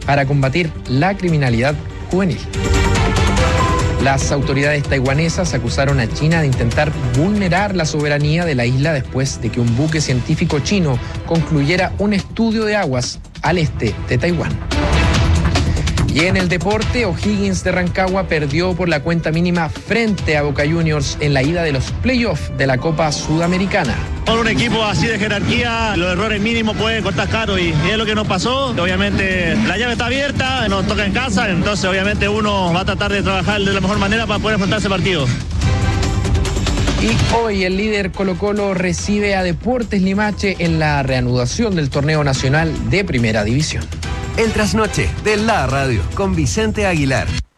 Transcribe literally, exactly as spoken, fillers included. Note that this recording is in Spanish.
para combatir la criminalidad juvenil. Las autoridades taiwanesas acusaron a China de intentar vulnerar la soberanía de la isla después de que un buque científico chino concluyera un estudio de aguas al este de Taiwán. Y en el deporte, O'Higgins de Rancagua perdió por la cuenta mínima frente a Boca Juniors en la ida de los playoffs de la Copa Sudamericana. Por un equipo así de jerarquía, los errores mínimos pueden costar caro y es lo que nos pasó. Obviamente la llave está abierta, nos toca en casa, entonces obviamente uno va a tratar de trabajar de la mejor manera para poder afrontar ese partido. Y hoy el líder Colo-Colo recibe a Deportes Limache en la reanudación del torneo nacional de Primera División. El trasnoche de la radio con Vicente Aguilar.